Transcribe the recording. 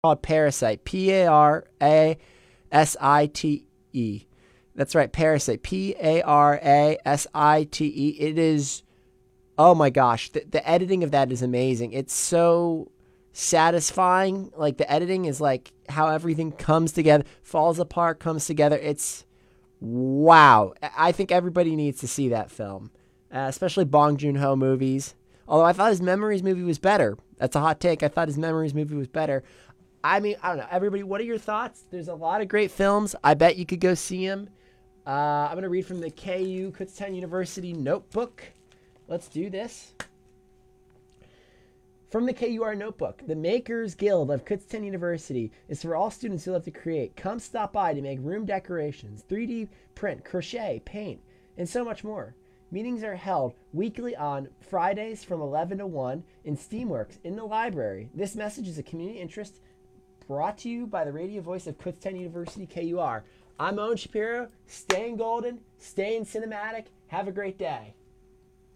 called Parasite. Parasite. That's right, Parasite. Parasite. It is, oh my gosh, the editing of that is amazing. It's so satisfying. Like the editing is like how everything comes together, falls apart, comes together. It's wow. I think everybody needs to see that film, especially Bong Joon Ho movies. Although I thought his Memories movie was better. That's a hot take. I thought his Memories movie was better. I mean, I don't know. Everybody, what are your thoughts? There's a lot of great films. I bet you could go see them. I'm going to read from the KU Kutztown University notebook. Let's do this. From the KUR notebook, the Makers Guild of Kutztown University is for all students who love to create. Come stop by to make room decorations, 3D print, crochet, paint, and so much more. Meetings are held weekly on Fridays from 11 to 1 in Steamworks in the library. This message is a community interest brought to you by the radio voice of Kutztown University KUR. I'm Owen Shapiro. Staying golden, staying cinematic. Have a great day.